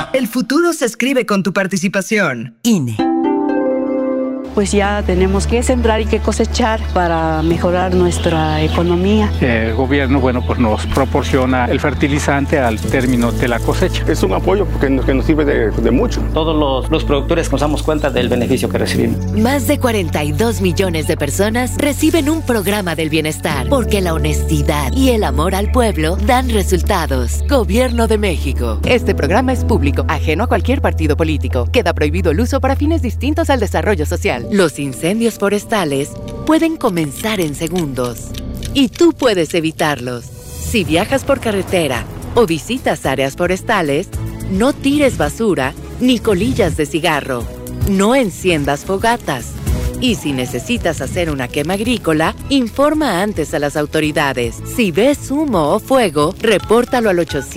El futuro se escribe con tu participación. INE. Pues ya tenemos que sembrar y que cosechar para mejorar nuestra economía. El gobierno, pues nos proporciona el fertilizante al término de la cosecha. Es un apoyo que nos sirve de mucho. Todos los productores nos damos cuenta del beneficio que recibimos. Más de 42 millones de personas reciben un programa del bienestar, porque la honestidad y el amor al pueblo dan resultados. Gobierno de México. Este programa es público, ajeno a cualquier partido político. Queda prohibido el uso para fines distintos al desarrollo social. Los incendios forestales pueden comenzar en segundos y tú puedes evitarlos. Si viajas por carretera o visitas áreas forestales, no tires basura ni colillas de cigarro. No enciendas fogatas. Y si necesitas hacer una quema agrícola, informa antes a las autoridades. Si ves humo o fuego, repórtalo al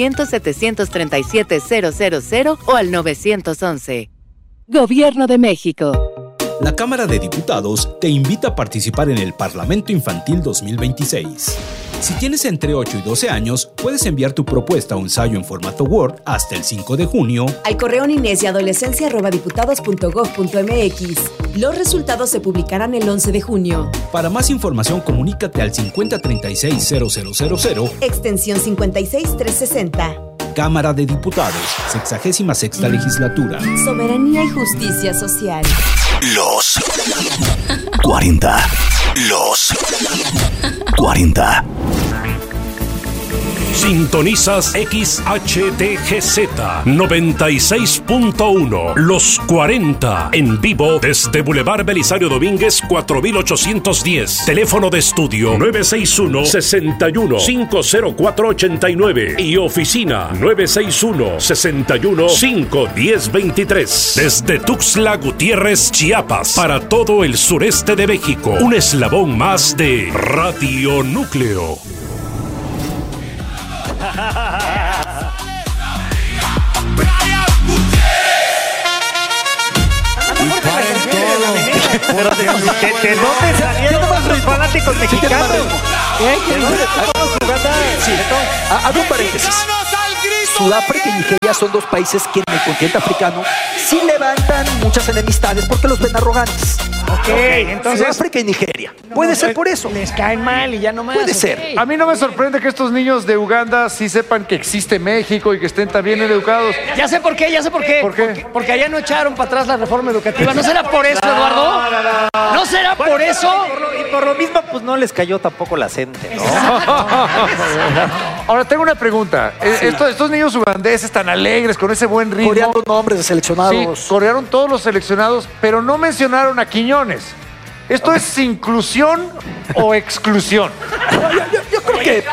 800-737-000 o al 911. Gobierno de México. La Cámara de Diputados te invita a participar en el Parlamento Infantil 2026. Si tienes entre 8 y 12 años, puedes enviar tu propuesta o ensayo en formato Word hasta el 5 de junio al correo ninesyadolescencia@diputados.gov.mx. Los resultados se publicarán el 11 de junio. Para más información, comunícate al 5036-0000, extensión 56360. Cámara de Diputados, 66ª legislatura. Soberanía y justicia social. Los 40. Los 40. Sintonizas XHTGZ 96.1 Los 40 en vivo desde Boulevard Belisario Domínguez 4810. Teléfono de estudio 961-61-50489 y oficina 961-61-51023. Desde Tuxtla Gutiérrez, Chiapas, para todo el sureste de México. Un eslabón más de Radio Núcleo. Pero ¿de dónde salieron los fanáticos mexicanos? Hago un paréntesis. Sudáfrica y Nigeria son dos países que en el continente africano sí levantan muchas enemistades porque los ven arrogantes. Ok, entonces Sudáfrica y Nigeria. Puede ser por eso. Les caen mal y ya no más. Puede ser. A mí no me sorprende que estos niños de Uganda sí sepan que existe México y que estén tan bien educados. Ya sé por qué. ¿Por qué? Porque allá no echaron para atrás la reforma educativa. ¿No será por eso, Eduardo? ¿No será por eso? Y por lo mismo, pues no les cayó tampoco la gente, ¿no? Ahora, tengo una pregunta. Sí. Estos niños ugandeses tan alegres, con ese buen ritmo. Coreando nombres de seleccionados. Sí, corearon todos los seleccionados, pero no mencionaron a Quiñones. ¿Esto es inclusión o exclusión? Yo creo que...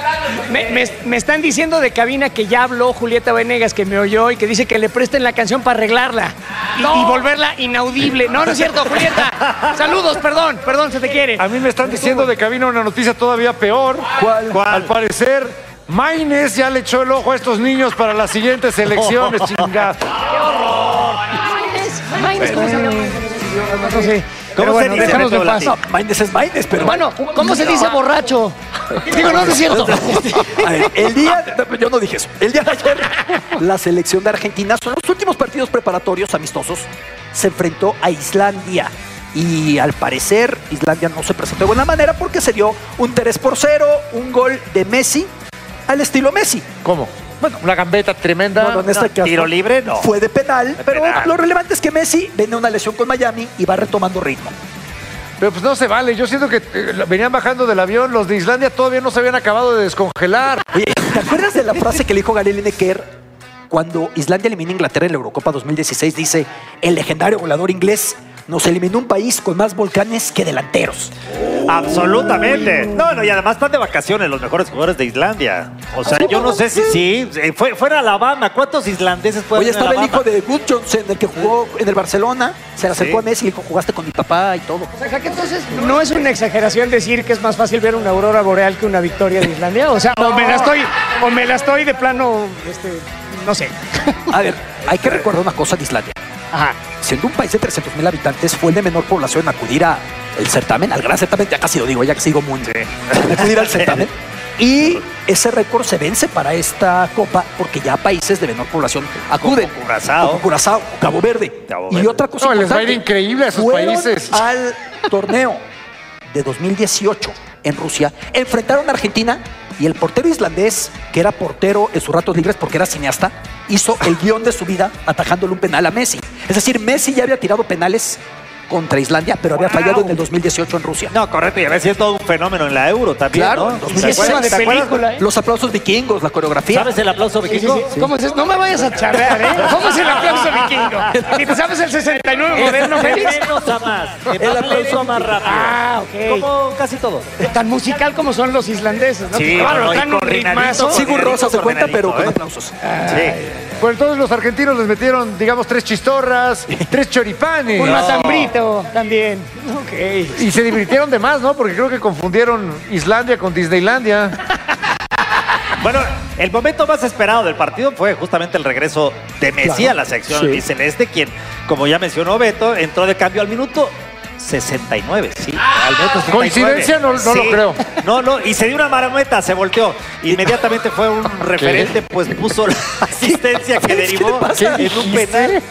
Me están diciendo de cabina que ya habló Julieta Venegas, que me oyó y que dice que le presten la canción para arreglarla y volverla inaudible. No es cierto, Julieta. Saludos, perdón, se te quiere. A mí me están diciendo de cabina una noticia todavía peor. ¿Cuál? Al parecer, Maynez ya le echó el ojo a estos niños para las siguientes elecciones, chingada. ¡Qué horror! Maynez, ¿cómo se llama? No sé. ¿Cómo se dice? Déjanos de paz. Maynez es Maynez, pero... Bueno, ¿cómo se dice borracho? Digo, no es cierto. A ver, yo no dije eso. El día de ayer, la selección de Argentina, son los últimos partidos preparatorios amistosos, se enfrentó a Islandia. Y al parecer, Islandia no se presentó de buena manera porque se dio un 3-0, un gol de Messi, al estilo Messi. ¿Cómo? Bueno, una gambeta tremenda. Bueno, en este caso, tiro libre, no. Fue de penal, pero lo relevante es que Messi viene una lesión con Miami y va retomando ritmo. Pero pues no se vale. Yo siento que venían bajando del avión. Los de Islandia todavía no se habían acabado de descongelar. Oye, ¿te acuerdas de la frase que le dijo Gary Lineker cuando Islandia elimina a Inglaterra en la Eurocopa 2016? Dice, el legendario goleador inglés nos eliminó un país con más volcanes que delanteros. Absolutamente. No, y además están de vacaciones los mejores jugadores de Islandia. O sea, yo no sé si fuera Alabama. ¿Cuántos islandeses pueden Oye, estaba en el hijo de Gudjohnsen, el que jugó en el Barcelona. Se le acercó a Messi y le dijo, jugaste con mi papá y todo. O sea, que entonces no es una exageración decir que es más fácil ver una aurora boreal que una victoria de Islandia. O sea, o me la estoy de plano, no sé. A ver, hay que recordar una cosa de Islandia. Ajá. Siendo un país de 300,000 habitantes, fue el de menor población en acudir al certamen, al gran certamen, ya casi lo digo, ya que sigo muy... acudir al certamen. Y ese récord se vence para esta Copa porque ya países de menor población acuden. Como Curazao, Cabo Verde. Y otra cosa importante, les va a ir increíble a esos países. Al torneo de 2018 en Rusia, enfrentaron a Argentina y el portero islandés, que era portero en sus ratos libres porque era cineasta, hizo el guión de su vida atajándole un penal a Messi. Es decir, Messi ya había tirado penales contra Islandia, pero había fallado en el 2018 en Rusia. No, correcto, y había sido todo un fenómeno en la Euro también, claro, ¿no? ¿Te acuerdas? Los aplausos vikingos, la coreografía. ¿Sabes el aplauso vikingo? Sí. ¿Cómo es eso? No me vayas a charrear, ¿eh? ¿Cómo es el aplauso vikingo? ¿Y te sabes el 69 moderno, Félix? Menos a más. El aplauso más rápido. Ah, ok. Como casi todos. Tan musical como son los islandeses, ¿no? Sí, claro, están un ritmazo. Sigur Rós se cuenta, pero con aplausos. Sí. Pues entonces los argentinos les metieron, digamos, 3 chistorras, 3 choripanes. Un matambrito también. Ok. Y se divirtieron de más, ¿no? Porque creo que confundieron Islandia con Disneylandia. Bueno, el momento más esperado del partido fue justamente el regreso de Messi a la sección albiceleste, quien, como ya mencionó Beto, entró de cambio al minuto 69, sí. Al minuto 69. ¿Coincidencia? No lo creo. No, y se dio una marometa, se volteó. Inmediatamente fue un referente, pues puso la asistencia que derivó en un penal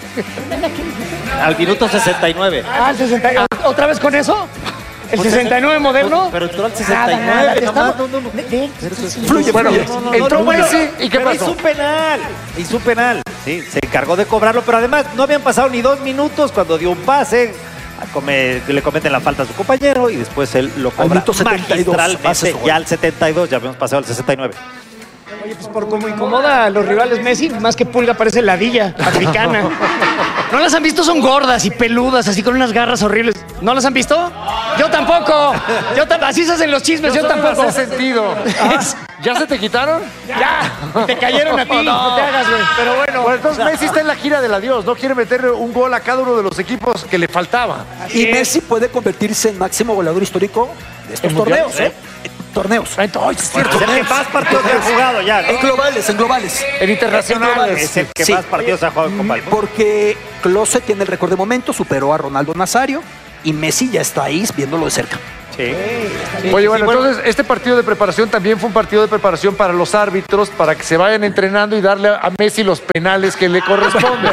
al minuto 69. Ah, el 69. ¿Otra vez con eso? ¿El 69 moderno? Pero entró al 69. Fluye. Bueno, entró Messi. ¿Y qué pasó? Hizo un penal. Sí, se encargó de cobrarlo, pero además no habían pasado ni 2 minutos cuando dio un pase. Le cometen la falta a su compañero y después él lo cobra magistralmente. Ya al 72, ya habíamos pasado al 69. Oye, pues por cómo incomoda a los rivales Messi, más que pulga parece ladilla africana. ¿No las han visto? Son gordas y peludas, así con unas garras horribles. ¿No las han visto? Yo tampoco. Así se hacen los chismes, yo tampoco. No hace sentido. ¿Ya se te quitaron? Ya. Te cayeron a ti. No te hagas, güey. Pero bueno. Pues entonces Messi está en la gira del adiós. No quiere meter un gol a cada uno de los equipos que le faltaba. Y Messi puede convertirse en máximo goleador histórico de estos torneos, torneos. Es el que más partidos ha jugado ya, ¿no? En globales. En internacionales. Es el que más partidos ha jugado en Copa del Mundo. Porque Klose tiene el récord de momento, superó a Ronaldo Nazario y Messi ya está ahí viéndolo de cerca. Sí. Oye, bueno, entonces este partido de preparación también fue un partido de preparación para los árbitros, para que se vayan entrenando y darle a Messi los penales que le corresponden.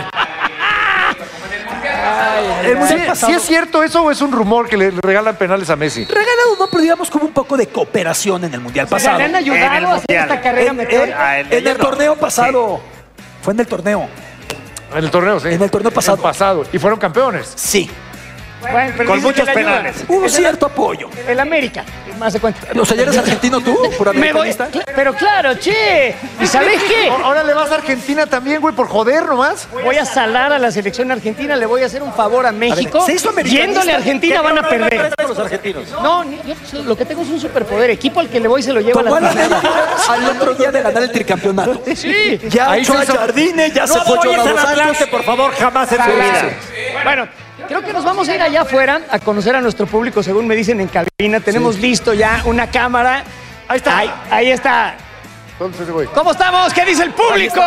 ¿Sí es cierto eso o es un rumor que le regalan penales a Messi? Regalado no, pero digamos como un poco de cooperación en el Mundial pasado. ¿Le han ayudado a hacer esta carrera mejor? En el torneo pasado. Fue en el torneo. En el torneo, sí. En el torneo pasado. ¿Y fueron campeones? Sí. Bueno, pero con muchos penales. Hubo cierto apoyo. El América, más de cuenta. O sea, ¿ya eres argentino tú? ¿Por americanista? Pero claro, che. ¿Y sabes qué? Ahora le vas a Argentina también, güey, por joder nomás. Voy a salar a la selección argentina, le voy a hacer un favor a México. ¿Se hizo americanista? Yéndole a Argentina van a perder. Los argentinos. No, yo lo que tengo es un superpoder. Equipo al que le voy se lo lleva a la final. Al otro día de ganar el tricampeonato. Sí. Ya echó a Jardine, ya se fue a los Santos. Por favor, jamás en su vida. Bueno, creo que nos vamos a ir allá afuera a conocer a nuestro público, según me dicen en cabina. Tenemos listo ya una cámara. Ahí está. Ahí está. ¿Cómo estamos? ¿Qué dice el público?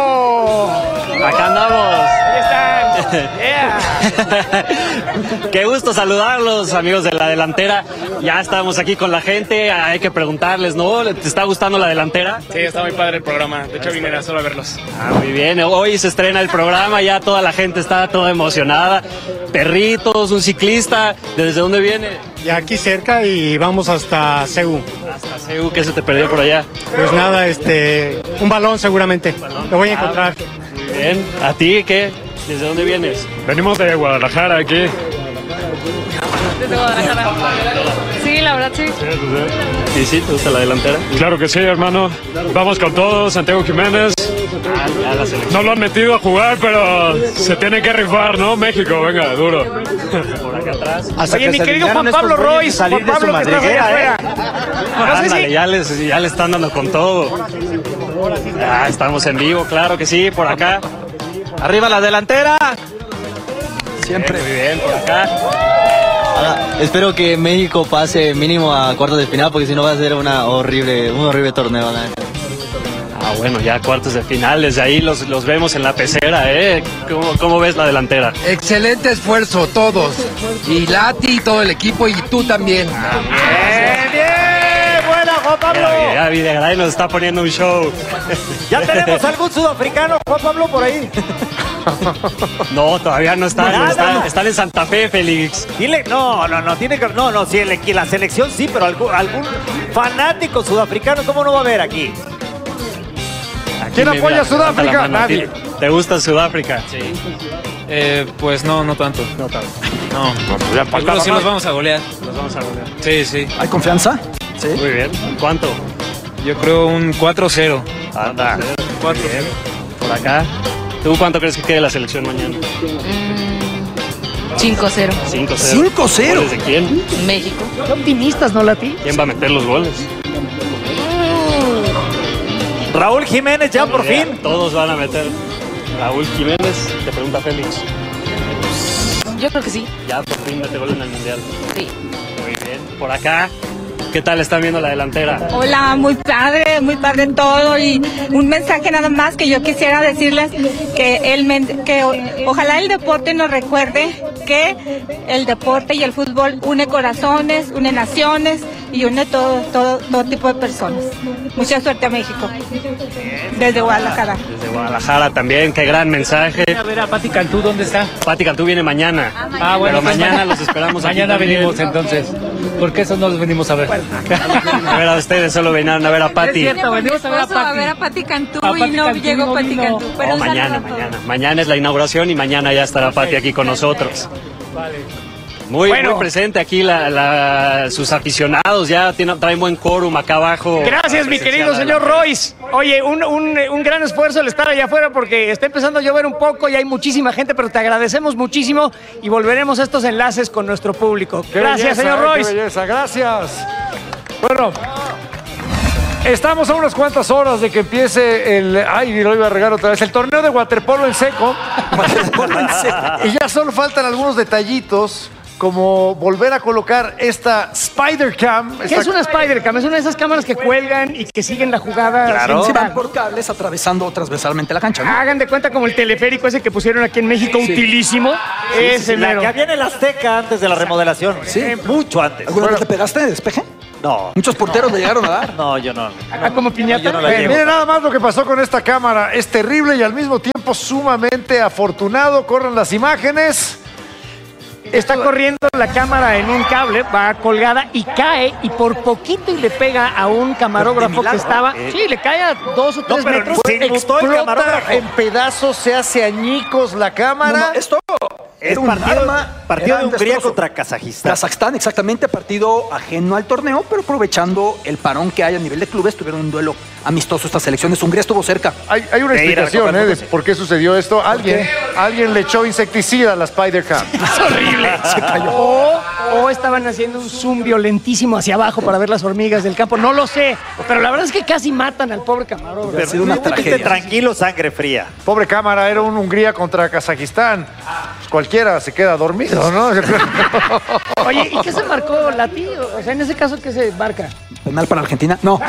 Acá andamos. Ahí están. Yeah. Qué gusto saludarlos, amigos de la delantera. Ya estamos aquí con la gente. Hay que preguntarles, ¿no? ¿Te está gustando la delantera? Sí, está muy padre el programa. De hecho, vine solo a verlos. Muy bien. Hoy se estrena el programa. Ya toda la gente está toda emocionada. Perritos, un ciclista. ¿Desde dónde viene? Ya aquí cerca y vamos hasta Ceú. Hasta Ceú, ¿qué se te perdió por allá? Pues nada, un balón seguramente. Lo voy a encontrar. Muy bien. ¿A ti qué? ¿Desde dónde vienes? Venimos de Guadalajara aquí. Desde Guadalajara. Sí, la verdad sí. ¿Y sí? ¿Te gusta la delantera? Claro que sí, hermano. Vamos con todo, Santiago Jiménez. No lo han metido a jugar, pero se tiene que rifar, ¿no? México, venga, duro. Por acá atrás. Oye, mi querido Juan Pablo Royce. Juan Pablo, que estás allá afuera. Ándale, ya le están dando con todo. Estamos en vivo, claro que sí, por acá. ¡Arriba la delantera! Siempre. Muy bien, por acá. Espero que México pase mínimo a cuartos de final, porque si no va a ser un horrible torneo, ¿no? Bueno, ya cuartos de final, desde ahí los vemos en la pecera, ¿eh? ¿Cómo ves la delantera? Excelente esfuerzo, todos. Y Lati, todo el equipo, y tú también. Bien, buena Juan Pablo. Ya Videgaray nos está poniendo un show. ¿Ya tenemos algún sudafricano, Juan Pablo, por ahí? No, todavía no están. Están en Santa Fe, Félix. Dile, no, tiene que, no, sí, la selección sí, pero algún fanático sudafricano, ¿cómo no va a haber aquí? ¿Quién apoya a Sudáfrica? Nadie. ¿Te gusta Sudáfrica? Sí. Pues no tanto. No tanto. No. Pero sí los vamos a golear. Los vamos a golear. Sí. ¿Hay confianza? Sí. Muy bien. ¿Cuánto? Yo creo un 4-0. Anda. 4. Por acá. ¿Tú cuánto crees que quede la selección mañana? 5-0. 5-0. ¿Goles de quién? México. Qué optimistas, ¿no, Lati? ¿Quién va a meter los goles? Raúl Jiménez, ya por fin. Todos van a meter. Raúl Jiménez, te pregunta Félix. Yo creo que sí. Ya por fin mete gol en el Mundial. Sí. Muy bien. Por acá, ¿qué tal están viendo la delantera? Hola, muy padre todo. Y un mensaje nada más que yo quisiera decirles que ojalá el deporte nos recuerde que el deporte y el fútbol une corazones, une naciones y une todo tipo de personas. Mucha suerte a México. Desde Guadalajara. Desde Guadalajara también, qué gran mensaje. A ver a Pati Cantú, ¿dónde está? Pati Cantú viene mañana. Bueno, pero mañana los esperamos aquí. Mañana también. venimos entonces. Porque eso no los venimos a ver. A ver a ustedes, solo vinieron a ver a Pati. Es cierto, venimos a ver a Pati Cantú y no llegó Pati Cantú. Pero mañana. Mañana es la inauguración y mañana ya estará Pati aquí con nosotros. Vale. Muy presente aquí sus aficionados, ya traen buen quórum acá abajo. Gracias, mi querido señor Royce. Oye, un gran esfuerzo el estar allá afuera porque está empezando a llover un poco y hay muchísima gente, pero te agradecemos muchísimo y volveremos a estos enlaces con nuestro público. Gracias, señor Royce. Qué belleza, gracias. Bueno, estamos a unas cuantas horas de que empiece lo iba a regar otra vez, el torneo de waterpolo en seco. Y ya solo faltan algunos detallitos, como volver a colocar esta Spider Cam. ¿Qué es una Spider Cam? Es una de esas cámaras que cuelgan y que siguen la jugada. Claro. Se van por cables atravesando transversalmente la cancha, ¿no? Hagan de cuenta como el teleférico ese que pusieron aquí en México, utilísimo. Ese mero. Que había en el Azteca antes de la remodelación. Sí. Mucho antes. ¿Alguna vez te pegaste de despeje? No. ¿Muchos porteros le llegaron a dar? No, yo no. ¿Como piñata? Miren nada más lo que pasó con esta cámara. Es terrible y al mismo tiempo sumamente afortunado. Corren las imágenes. Está corriendo la cámara en un cable, va colgada y cae y por poquito y le pega a un camarógrafo que estaba... Sí, le cae a 2 o 3 metros. Explota en pedazos, se hace añicos la cámara. Esto es partido de Hungría contra Kazajistán. Kazajstán, exactamente, partido ajeno al torneo, pero aprovechando el parón que hay a nivel de clubes, tuvieron un duelo amistoso estas selecciones. Hungría estuvo cerca. Hay una explicación de por qué sucedió esto. Alguien le echó insecticida a la Spider Cam. Es horrible. Se cayó. O estaban haciendo un zoom violentísimo hacia abajo para ver las hormigas del campo. No lo sé, pero la verdad es que casi matan al pobre camarógrafo. Ha sido una tragedia. Tranquilo, sangre fría. Pobre cámara, era un Hungría contra Kazajistán. Pues cualquiera se queda dormido, ¿no? Oye, ¿y qué se marcó, Lati? O sea, en ese caso, ¿qué se marca? ¿Penal para Argentina? No.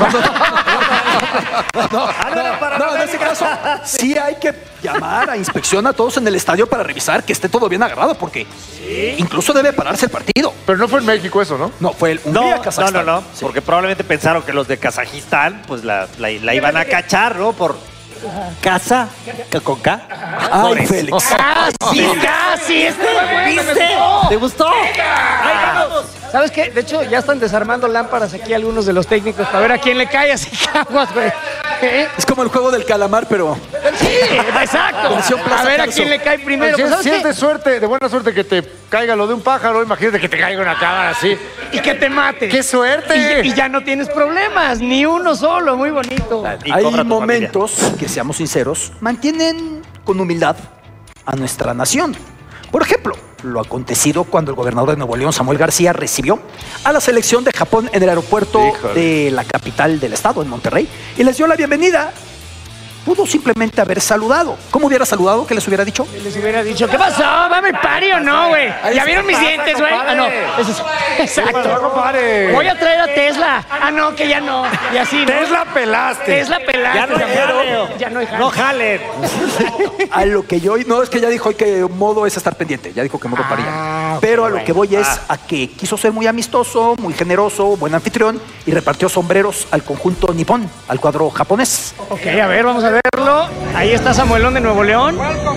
No, en ese caso sí hay que llamar a inspección a todos en el estadio para revisar que esté todo bien agarrado, porque incluso debe pararse el partido. Pero no fue en México eso, ¿no? No, fue el Hungría-Kazajstán. No, porque probablemente pensaron que los de Kazajistán pues la iban a cachar, ¿no? Por casa con K. Ay, Félix. Casi. ¿Viste? ¿Te gustó? ¿Sabes qué? De hecho, ya están desarmando lámparas aquí algunos de los técnicos para ver a quién le cae así caguas, güey. Es como el juego del calamar, pero... Sí, exacto. A ver a quién le cae primero. Si es de buena suerte que te caiga lo de un pájaro, imagínate que te caiga una cámara así. Y que te mate. ¡Qué suerte! Y ya no tienes problemas, ni uno solo, muy bonito. Hay momentos que, seamos sinceros, mantienen con humildad a nuestra nación. Por ejemplo, lo acontecido cuando el gobernador de Nuevo León, Samuel García, recibió a la selección de Japón en el aeropuerto de la capital del estado, en Monterrey, y les dio la bienvenida. pudo simplemente haber saludado. ¿Cómo hubiera saludado? ¿Qué les hubiera dicho? Les hubiera dicho, ¿qué pasó? ¿Vamos al party o no, güey? ¿Ya vieron mis dientes, güey? Ah, no. Exacto. Voy a traer a Tesla. Ah, no, que ya no. Y así, ¿no? Tesla pelaste. Tesla pelaste. Ya no hay jaleo. Ya no hay jaleo. No jalen. A lo que yo... No, es que ya dijo que modo es estar pendiente. Ya dijo que modo paría. Pero a lo que voy es a que quiso ser muy amistoso, muy generoso, buen anfitrión y repartió sombreros al conjunto nipón, al cuadro japonés. Ok, a ver, vamos a verlo. Ahí está Samuelón de Nuevo León.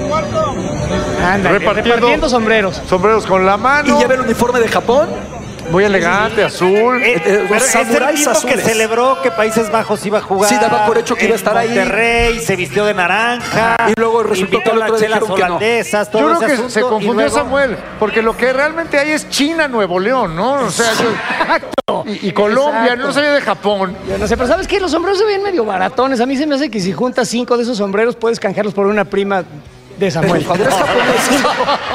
Ándale, repartiendo sombreros. Sombreros con la mano. Y lleva el uniforme de Japón. Muy elegante, azul. Pero es el mismo que celebró que Países Bajos iba a jugar. Sí, daba por hecho que iba a estar ahí. Monterrey, se vistió de naranja. Y luego resultó que las chelas holandesas, todo yo creo que asunto, se confundió luego... Samuel, porque lo que realmente hay es China, Nuevo León, ¿no? O sea, y Colombia, Exacto. no sabía de Japón. Yo no sé, pero ¿sabes qué? Los sombreros se ven medio baratones. A mí se me hace que si juntas 5 de esos sombreros puedes canjearlos por una prima de Samuel. Cuando eres japonés.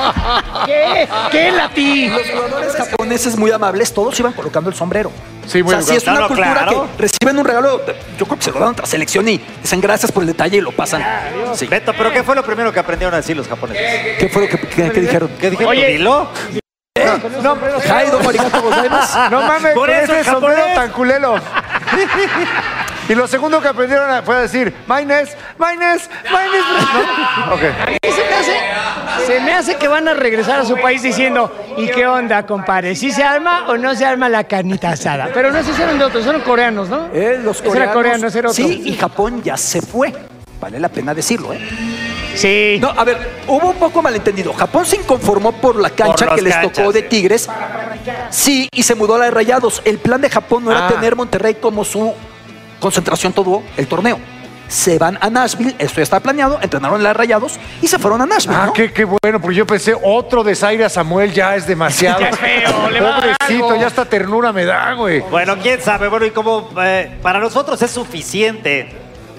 ¿Qué latí? Los jugadores japoneses muy amables, todos iban colocando el sombrero. Sí, muy sí, es una cultura claro. que reciben un regalo, yo creo que se lo dan a otra selección y dicen gracias por el detalle y lo pasan. Sí. Beto, ¿pero qué fue lo primero que aprendieron a decir los japoneses? ¿Qué fue lo que dijeron? ¿Qué dijeron? Oye, ¿Dilo? No, Jaido Morigato Gozaimasu. No mames, Por con eso ese el sombrero japonés. tan culero. Y lo segundo que aprendieron fue a decir, Maynes. ¿No? Okay. A mí se me hace que van a regresar a su país diciendo, ¿y qué onda, compadre? ¿Sí se arma o no se arma la carnita asada? Pero no, esos eran de otros, eran coreanos, ¿no? Los coreanos. Era coreano, ese era otro. Sí, y Japón ya se fue. Vale la pena decirlo, ¿eh? Sí. No, a ver, hubo un poco malentendido. Japón se inconformó por la cancha que les tocó de Tigres. Sí, y se mudó a la de Rayados. El plan de Japón no era tener Monterrey como su concentración todo el torneo. Se van a Nashville, esto ya está planeado, entrenaron en la de Rayados y se fueron a Nashville, ¿no? Qué bueno, porque yo pensé, otro desaire a Samuel ya es demasiado. Ya es feo, le va a dar Pobrecito, algo. ya hasta ternura me da, güey. Bueno, quién sabe. Bueno, y como para nosotros es suficiente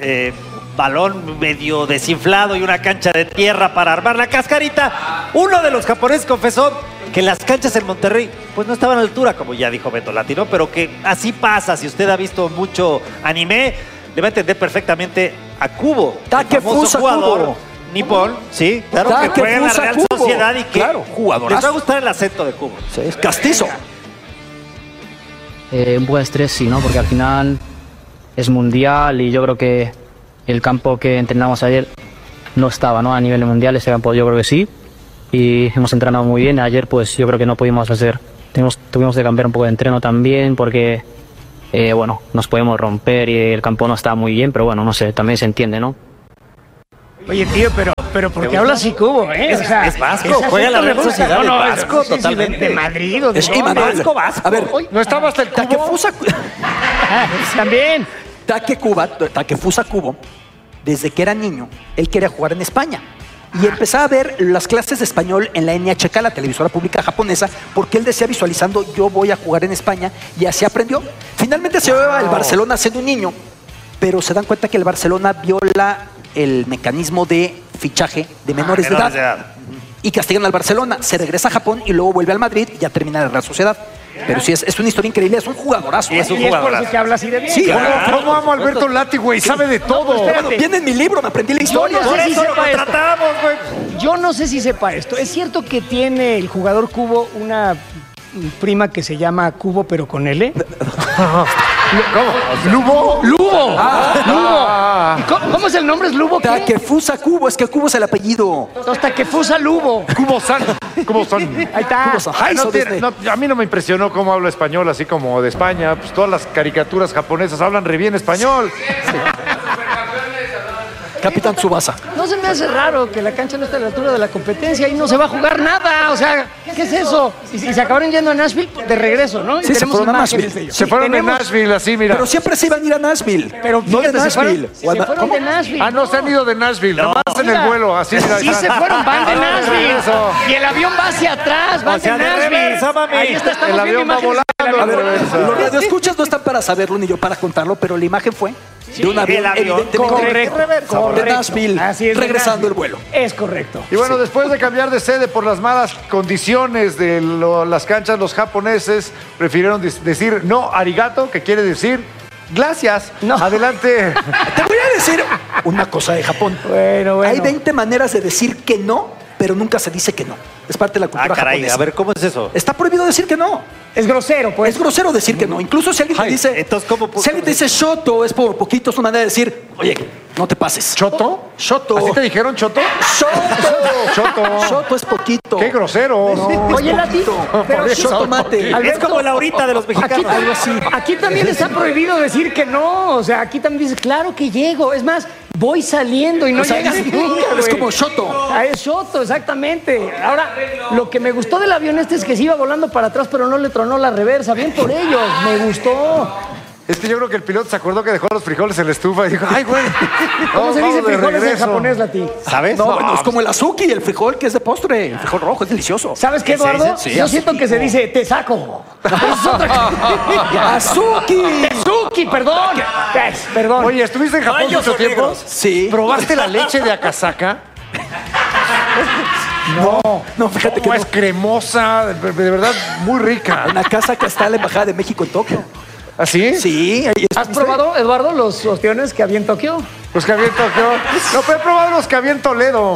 balón medio desinflado y una cancha de tierra para armar la cascarita, uno de los japoneses confesó que las canchas en Monterrey pues no estaban a la altura, como ya dijo Beto Latino, pero que así pasa. Si usted ha visto mucho anime, le va a entender perfectamente a Kubo, Takefusa jugador Kubo. nipón, sí, claro, que juega en la Real Kubo. Sociedad y que claro, jugadorazo. les va a gustar el acento de Kubo. Sí, es castizo. Un poco de estrés, sí, ¿no? Porque al final es mundial y yo creo que el campo que entrenamos ayer no estaba, ¿no? A nivel mundial, ese campo yo creo que sí. Y hemos entrenado muy bien. Ayer pues yo creo que no pudimos hacer, tuvimos que cambiar un poco de entreno también porque, bueno, nos podemos romper y el campo no está muy bien, pero bueno, no sé, también se entiende, ¿no? Oye, tío, pero ¿por qué hablas así, Kubo, eh? Es, o sea, es vasco, juega la Real Sociedad, no, es vasco, sí, totalmente. de Madrid o de Es vasco. A ver, ¿no estaba hasta el Kubo? También. Takefusa Kubo, desde que era niño, él quería jugar en España. Y empezaba a ver las clases de español en la NHK, la televisora pública japonesa, porque él decía visualizando, yo voy a jugar en España, y así aprendió. Finalmente se lleva al Barcelona siendo un niño, pero se dan cuenta que el Barcelona viola el mecanismo de fichaje de menores de edad. Y castigan al Barcelona, se regresa a Japón y luego vuelve al Madrid y ya termina en la Real Sociedad. Pero sí, es una historia increíble, es un jugadorazo. Y es por eso que habla así de bien. Sí, claro. ¿Cómo amo a Alberto Lati, güey? Sabe de todo. Bueno, viene en mi libro, me aprendí la historia. Yo no sé si sepa esto. güey. Yo no sé si sepa esto. Es cierto que tiene el jugador Kubo una prima que se llama Kubo, pero con L. ¿Cómo? ¿Lubo? ¡Lubo! ¿Y cómo es el nombre? ¿Es Lubo qué? Takefusa Kubo, es que Kubo es el apellido. Entonces, Takefusa Lubo. Kubo-san. Ahí está. A mí no me impresionó cómo habla español, así como de España. Pues todas las caricaturas japonesas hablan re bien español. Capitán Tsubasa. No se me hace raro que la cancha no esté a la altura de la competencia y no se va a jugar nada. O sea, ¿qué es eso? Y se acabaron yendo a Nashville de regreso, ¿no? Sí, se fueron a Nashville. De ellos. Se fueron de Nashville, así, mira. Pero siempre se iban a ir a Nashville. Pero no de Nashville. Se fueron de Nashville. Ah, no, se han ido de Nashville, nomás en el vuelo, así. Mira, Sí se fueron, van de Nashville. Y el avión va hacia atrás, van de Nashville. Ahí está, estamos el viendo avión va imágenes. volando. A ver, los radioescuchas no están para saberlo ni yo para contarlo, pero la imagen fue de un avión, Correcto. de Nashville, Así es, de regresando Nashville. el vuelo. Es correcto. Y bueno, después de cambiar de sede por las malas condiciones de las canchas, los japoneses prefirieron decir no arigato, que quiere decir gracias. No. Adelante. Te voy a decir una cosa de Japón. Bueno. Hay 20 maneras de decir que no, pero nunca se dice que no. Es parte de la cultura japonesa. A ver, ¿cómo es eso? Está prohibido decir que no. Es grosero, pues. Es grosero decir que no. Incluso si alguien te dice... Entonces, ¿cómo? Si alguien te dice shoto, es por poquito, es una manera de decir, oye, no te pases. ¿Choto? Shoto. ¿Así te dijeron choto? Shoto. Shoto es poquito. ¡Qué grosero! No, Oye, Lati, pero shoto mate. Es como la horita de los mexicanos. Algo así. Aquí también está prohibido decir que no. O sea, aquí también dice, claro que llego. Es más, voy saliendo y no llegas nunca, Es güey. como shoto. Ah, es shoto, exactamente. Ahora, lo que me gustó del avión es que se iba volando para atrás, pero no le tronó la reversa. Bien por ellos, me gustó. Es que yo creo que el piloto se acordó que dejó los frijoles en la estufa y dijo, ¡ay, güey! ¿Cómo se dice frijoles en japonés, Lati? ¿Sabes? No, bueno, es como el azuki, el frijol que es de postre. El frijol rojo, es delicioso. ¿Sabes qué, Eduardo? Sí, yo siento que se dice, te saco. Es otra ¡Azuki! ¡Tezuki, perdón! Perdón. Oye, ¿estuviste en Japón mucho tiempo? Sí. ¿Probaste la leche de Akasaka? No, fíjate que es cremosa, de verdad, muy rica. En la casa que está la Embajada de México en Tokio. ¿Ah, sí? Sí. Ahí ¿Has probado, Eduardo, los ostiones que había en Tokio? Los que había en Tokio. No, pero he probado los que había en Toledo.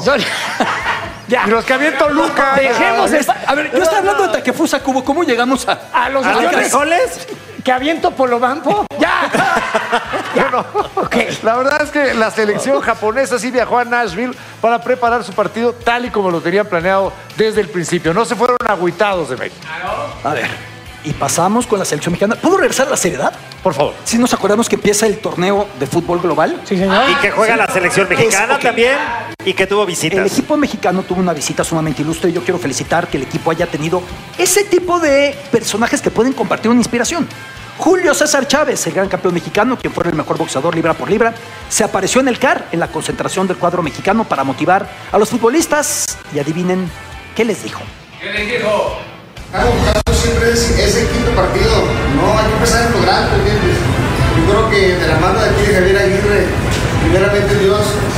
Ya. Y los que había en Toluca. Dejemos A ver, yo estaba hablando de Takefusa Kubo. ¿Cómo llegamos a los frijoles que aviento Polobampo. ¡Ya! Bueno, la verdad es que la selección japonesa sí viajó a Nashville para preparar su partido tal y como lo tenían planeado desde el principio. No se fueron agüitados de México. A ver. Y pasamos con la selección mexicana. ¿Puedo regresar a la seriedad? Por favor. Si nos acordamos que empieza el torneo de fútbol global. Sí, señor. Y que juega la selección mexicana también y que tuvo visitas. El equipo mexicano tuvo una visita sumamente ilustre y yo quiero felicitar que el equipo haya tenido ese tipo de personajes que pueden compartir una inspiración. Julio César Chávez, el gran campeón mexicano, quien fue el mejor boxeador libra por libra, se apareció en el CAR, en la concentración del cuadro mexicano, para motivar a los futbolistas. Y adivinen, ¿qué les dijo? ¿Qué les dijo? Buscando siempre ese quinto partido, no hay que empezar en lo grande, ¿entiendes? Yo creo que de la mano de aquí de Javier Aguirre, primeramente Dios,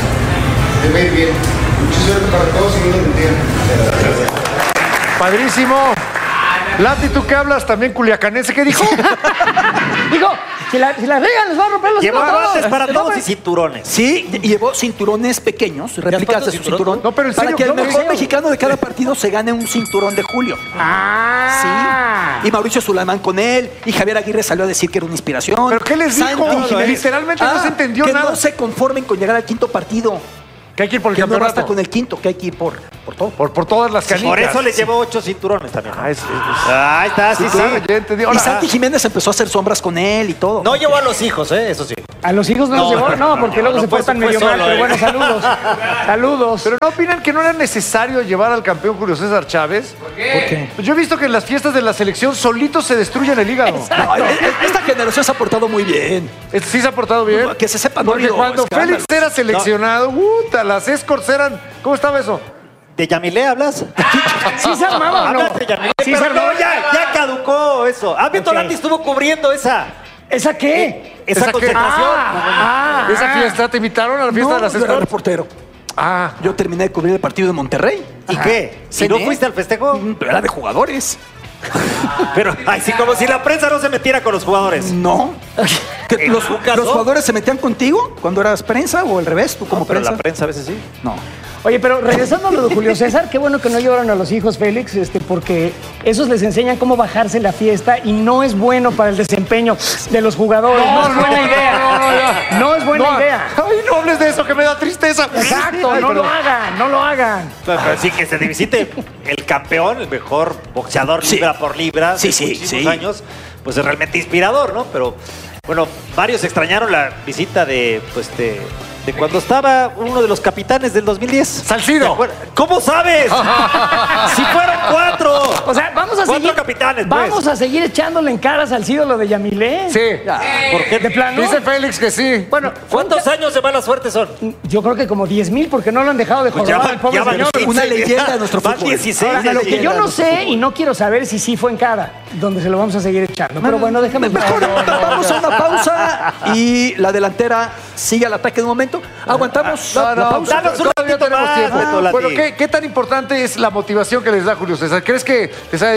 debe ir bien. Mucha suerte para todos y Dios los bendiga. Padrísimo. Lati, ¿tú qué hablas? También culiacanense, ¿qué dijo? Dijo, si la regan les va a romper los Llevó zapatos. guantes para todos y cinturones. Sí, llevó cinturones pequeños, réplicas de su cinturón. No, pero en para serio, que el no, mejor no. mexicano de cada partido se gane un cinturón de Julio. Sí. Y Mauricio Sulaimán con él. Y Javier Aguirre salió a decir que era una inspiración. ¿Pero qué les dijo? Literalmente no se entendió que nada. no se conformen con llegar al quinto partido. Que hay que ir por el Que no campeonato. basta con el quinto, que hay que ir por todo. Por todas las canicas. Por eso le llevó 8 cinturones también. Ahí está, sí. Ya entendí. Y Ahora, Santi Jiménez empezó a hacer sombras con él y todo. No llevó a los hijos, eso sí. ¿A los hijos no los llevó? No, porque luego se portan medio mal. Pero bueno, saludos. Saludos. ¿Pero no opinan que no era necesario llevar al campeón Julio César Chávez? ¿Por qué? Pues yo he visto que en las fiestas de la selección solitos se destruyen el hígado. No, esta generación se ha portado muy bien. ¿Sí se ha portado bien? Que se sepa, no ha Porque habido cuando escándalos. Félix era seleccionado, las escorts eran... ¿Cómo estaba eso? ¿De Yamilé hablas? ¿Sí se armaba o no? Hablas de Yamilé, Sí pero se armaba. no, ya caducó eso. Beto Lati estuvo cubriendo esa. ¿Esa qué? Esa qué? concentración. ¿Esa fiesta? ¿Te invitaron a la fiesta No, de las yo era escorts? reportero. Ah. Yo terminé de cubrir el partido de Monterrey. ¿Y qué? ¿Y no fuiste al festejo? Pero era de jugadores. Pero, sí, como si la prensa no se metiera con los jugadores. No. ¿En ¿Los tu caso? jugadores se metían contigo cuando eras prensa o al revés? ¿Tú como Pero prensa? la prensa a veces sí. No. Oye, pero regresando a lo de Julio César, qué bueno que no llevaron a los hijos, Félix, porque esos les enseñan cómo bajarse la fiesta y no es bueno para el desempeño de los jugadores. No es buena idea. No es buena idea. Ay, no hables de eso, que me da tristeza. Exacto, Ay, no pero- lo hagan, no lo hagan. Pero sí que se visite el campeón, el mejor boxeador Sí. libra por libra Sí, de sí, muchísimos sí. años, pues es realmente inspirador, ¿no? Pero bueno, varios extrañaron la visita de cuando estaba uno de los capitanes del 2010. Salcido. ¿Cómo sabes? Si fueron 4. O sea, vamos a 4 seguir. capitanes, pues. Vamos a seguir echándole en caras al ídolo de Yamilé. Sí. ¿Por qué? ¿De plano? Dice Félix que sí. Bueno, ¿Cuántos años de mala suerte son? yo creo que como 10,000 porque no lo han dejado de Pues jorobar ya al pobre van señor. 16. Una leyenda de nuestro Van fútbol. 16. Ahora, lo que yo leyenda no de nuestro sé fútbol. y no quiero saber si sí fue en cada, donde se lo vamos a seguir echando. Pero bueno, déjame. Mejor vamos a una pausa y la delantera sigue al ataque de un momento. Aguantamos la pausa. Danos un Todavía ratito tenemos más, tiempo. Beto Lati. Bueno, ¿qué tan importante es la motivación que les da Julio César? ¿Crees que les haya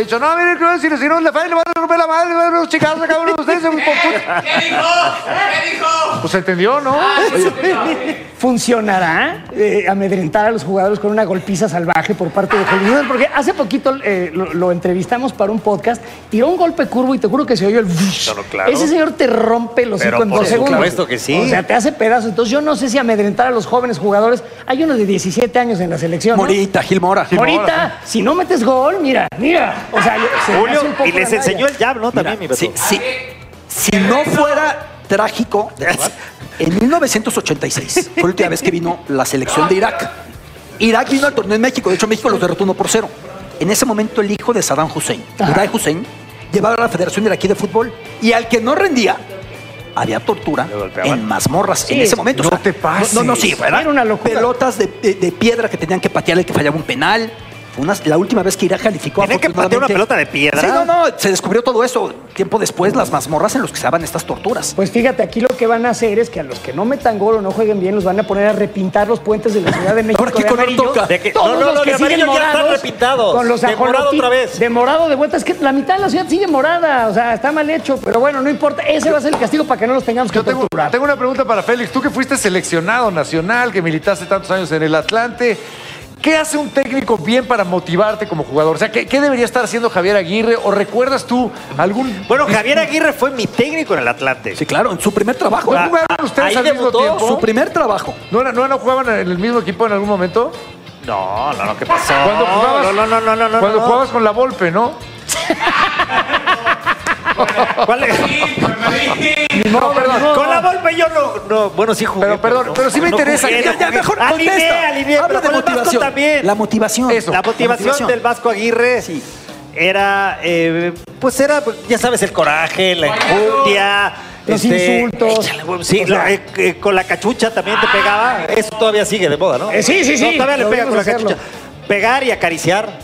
dicho, no, miren, si no le fallan, le van a romper la madre, le van a chicar, cabrón, ustedes se... ¿Qué dijo? Pues se entendió, ¿no? ¿Funcionará amedrentar a los jugadores con una golpiza salvaje por parte de Hollywood? Porque hace poquito lo entrevistamos para un podcast, tiró un golpe curvo y te juro que se oyó el... Claro. Ese señor te rompe los hocico en 2 segundos. Por supuesto que sí. O sea, te hace pedazos. Entonces yo no sé si amedrentar a los jóvenes jugadores. Hay uno de 17 años en la selección, ¿no? Morita, Gil Mora. Morita, si no metes gol, mira. O sea, Julio, y les enseñó el jab, ¿no? También, mi Beto. Sí. Si no fuera trágico, en 1986 fue la última vez que vino la selección de Irak. Irak vino al torneo en México. De hecho, México los derrotó 1-0. En ese momento, el hijo de Saddam Hussein, Uday Hussein, llevaba a la Federación Iraquí de Fútbol y al que no rendía, había tortura en mazmorras. Sí, en ese momento. No te pases. No, sí, ¿verdad? Era una locura. Pelotas de piedra que tenían que patear el que fallaba un penal. La última vez que Irak calificó, ¿Tienen que patear una pelota de piedra? Sí, no, se descubrió todo eso. Tiempo después, las mazmorras en los que se daban estas torturas. Pues fíjate, aquí lo que van a hacer es que a los que no metan gol o no jueguen bien, los van a poner a repintar los puentes de la Ciudad de México. Ahora, ¿qué color toca? Todos los que siguen morados, repintados. Con los de morado otra vez. De morado de vuelta. Es que la mitad de la ciudad sigue morada. O sea, está mal hecho. Pero bueno, no importa. Ese va a ser el castigo para que no los tengamos que torturar. Tengo una pregunta para Félix. Tú que fuiste seleccionado nacional, que militaste tantos años en el Atlante, ¿qué hace un técnico bien para motivarte como jugador? O sea, ¿qué debería estar haciendo Javier Aguirre? ¿O recuerdas tú algún...? Bueno, Javier Aguirre fue mi técnico en el Atlante. Sí, claro, en su primer trabajo. ¿No jugaron ustedes al mismo tiempo? Su primer trabajo. ¿No jugaban en el mismo equipo en algún momento? No, ¿qué pasó? Cuando jugabas, cuando jugabas con la Volpe, ¿no? ¿Cuál es? No, perdón. Con la Volpe yo no. Bueno, sí jugué. Pero sí me interesa. Ya mejor contesta. Habla de motivación. También. La motivación. Eso. La motivación del Vasco Aguirre era, ya sabes, el coraje, la enjundia. Los insultos. Sí, con la cachucha también te pegaba. Eso todavía sigue de moda, ¿no? Sí. No, todavía le pega con la cachucha. Pegar y acariciar.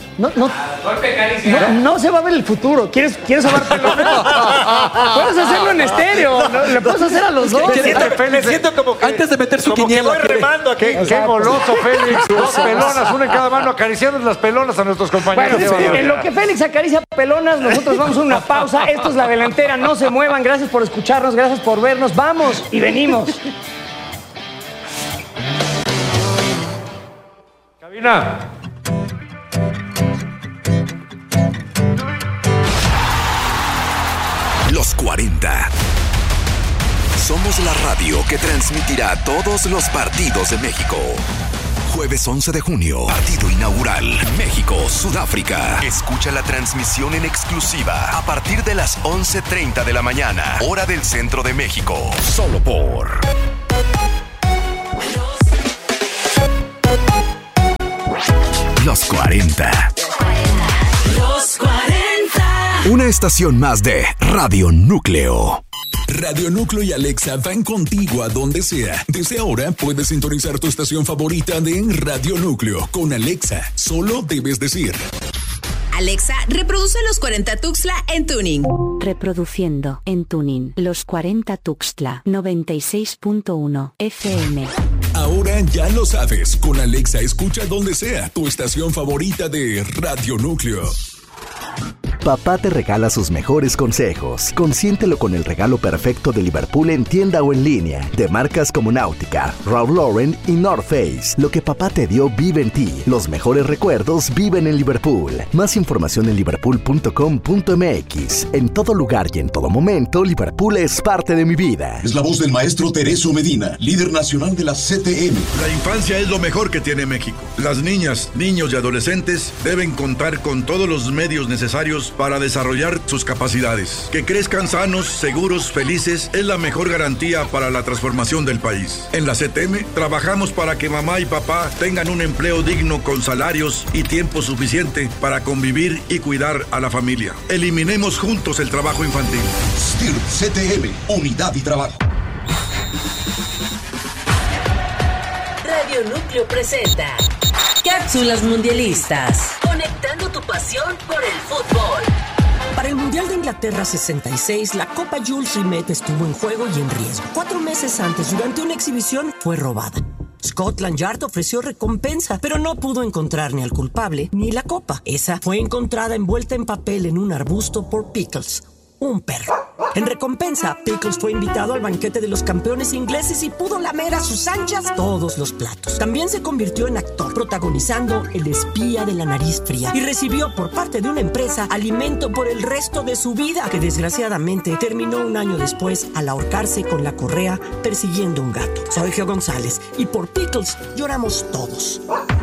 No se va a ver el futuro. ¿Quieres sobar pelones? Puedes hacerlo en estéreo. Le puedes hacer a los dos. Me siento como que... Antes de meter su como quiniela. Que voy remando aquí. Qué goloso, Félix. 2 pelonas, una en cada mano, acariciando las pelonas a nuestros compañeros. Bueno, en lo que Félix acaricia pelonas, nosotros vamos a una pausa. Esto es La Delantera. No se muevan. Gracias por escucharnos. Gracias por vernos. Vamos y venimos. Cabina. Los 40. Somos la radio que transmitirá todos los partidos de México. Jueves 11 de junio, partido inaugural, México-Sudáfrica. Escucha la transmisión en exclusiva a partir de las 11:30 de la mañana, hora del centro de México. Solo por Los 40. Los 40. Una estación más de Radio Núcleo. Radio Núcleo y Alexa van contigo a donde sea. Desde ahora puedes sintonizar tu estación favorita de Radio Núcleo con Alexa. Solo debes decir: Alexa, reproduce Los 40 Tuxtla en Tuning. Reproduciendo en Tuning Los 40 Tuxtla 96.1 FM. Ahora ya lo sabes. Con Alexa escucha donde sea tu estación favorita de Radio Núcleo. Papá te regala sus mejores consejos. Consiéntelo con el regalo perfecto de Liverpool en tienda o en línea. De marcas como Nautica, Ralph Lauren y North Face. Lo que papá te dio vive en ti. Los mejores recuerdos viven en Liverpool. Más información en liverpool.com.mx. En todo lugar y en todo momento, Liverpool es parte de mi vida. Es la voz del maestro Teresio Medina, líder nacional de la CTM. La infancia es lo mejor que tiene México. Las niñas, niños y adolescentes deben contar con todos los medios necesarios para desarrollar sus capacidades. Que crezcan sanos, seguros, felices es la mejor garantía para la transformación del país. En la CTM trabajamos para que mamá y papá tengan un empleo digno con salarios y tiempo suficiente para convivir y cuidar a la familia. Eliminemos juntos el trabajo infantil. STIR CTM, Unidad y Trabajo. Radio Núcleo presenta Cápsulas Mundialistas. Conectando tu pasión por el fútbol. Para el Mundial de Inglaterra 66, la Copa Jules Rimet estuvo en juego y en riesgo. 4 meses antes, durante una exhibición, fue robada. Scotland Yard ofreció recompensa, pero no pudo encontrar ni al culpable ni la copa. Esa fue encontrada envuelta en papel en un arbusto por Pickles, un perro. En recompensa, Pickles fue invitado al banquete de los campeones ingleses y pudo lamer a sus anchas todos los platos. También se convirtió en actor, protagonizando El espía de la nariz fría, y recibió por parte de una empresa alimento por el resto de su vida, que desgraciadamente terminó un año después al ahorcarse con la correa persiguiendo un gato. Soy Geo González y por Pickles lloramos todos.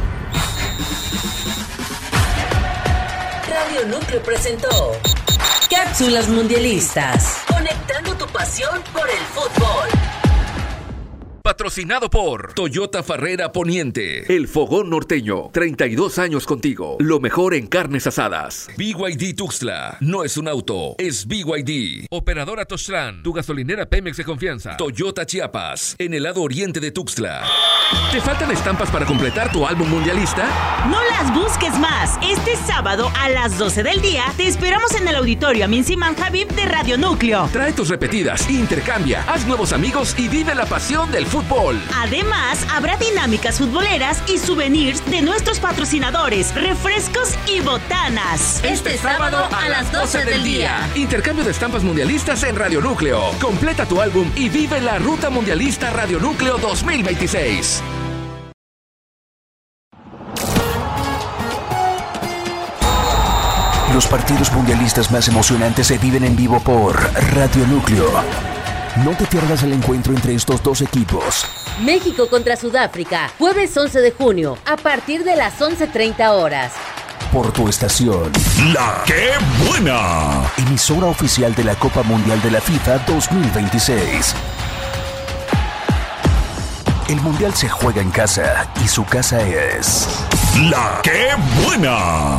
Radio Núcleo presentó Cápsulas Mundialistas, conectando tu pasión por el fútbol. Patrocinado por Toyota Farrera Poniente, El Fogón Norteño, 32 años contigo, lo mejor en carnes asadas. BYD Tuxtla, no es un auto, es BYD. Operadora Toztlán, tu gasolinera Pemex de confianza. Toyota Chiapas, en el lado oriente de Tuxtla. ¿Te faltan estampas para completar tu álbum mundialista? No las busques más. Este sábado a las 12 del día te esperamos en el auditorio Amin Siman Habib de Radio Núcleo. Trae tus repetidas, intercambia, haz nuevos amigos y vive la pasión del fútbol. Además, habrá dinámicas futboleras y souvenirs de nuestros patrocinadores, refrescos y botanas. Este sábado a las 12 del día. Intercambio de estampas mundialistas en Radio Núcleo. Completa tu álbum y vive la Ruta Mundialista Radio Núcleo 2026. Los partidos mundialistas más emocionantes se viven en vivo por Radio Núcleo. No te pierdas el encuentro entre estos dos equipos. México contra Sudáfrica, jueves 11 de junio, a partir de las 11:30 horas. Por tu estación. ¡La Qué Buena! Emisora oficial de la Copa Mundial de la FIFA 2026. El Mundial se juega en casa y su casa es... ¡La Qué Buena!